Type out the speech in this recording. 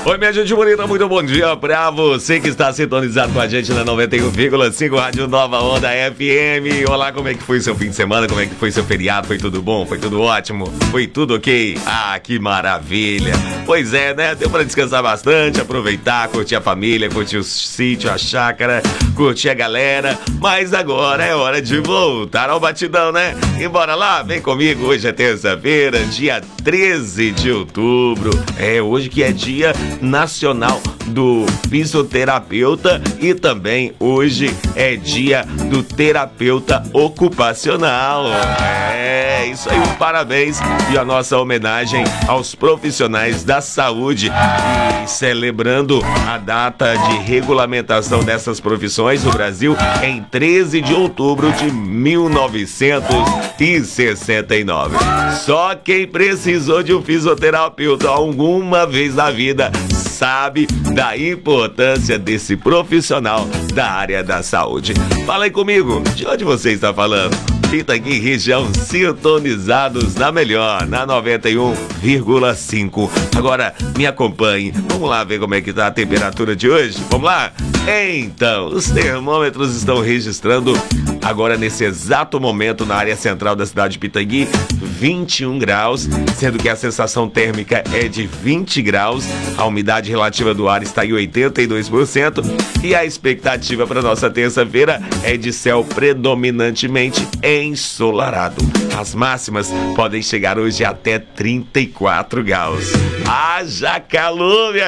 Oi, minha gente bonita, muito bom dia pra você que está sintonizado com a gente na 91,5 Rádio Nova Onda FM. Olá, como é que foi seu fim de semana? Como é que foi seu feriado? Foi tudo bom? Foi tudo ótimo? Foi tudo ok? Ah, que maravilha! Pois é, né? Deu pra descansar bastante, aproveitar, curtir a família, curtir o sítio, a chácara, curtir a galera. Mas agora é hora de voltar ao batidão, né? E bora lá, vem comigo. Hoje é terça-feira, dia 13 de outubro. É hoje que é dia nacional do fisioterapeuta e também hoje é dia do terapeuta ocupacional. É isso aí, parabéns e a nossa homenagem aos profissionais da saúde e celebrando a data de regulamentação dessas profissões no Brasil em 13 de outubro de 1969. Só quem precisou de um fisioterapeuta alguma vez na vida sabe da importância desse profissional da área da saúde. Fala aí comigo, de onde você está falando? Pitangui, região, sintonizados na melhor, na 91,5. Agora me acompanhe, vamos lá ver como é que tá a temperatura de hoje? Vamos lá? Então, os termômetros estão registrando agora nesse exato momento na área central da cidade de Pitangui 21 graus, sendo que a sensação térmica é de 20 graus, a umidade relativa do ar está em 82% e a expectativa para nossa terça-feira é de céu predominantemente ensolarado. As máximas podem chegar hoje até 34 graus. Haja calor, minha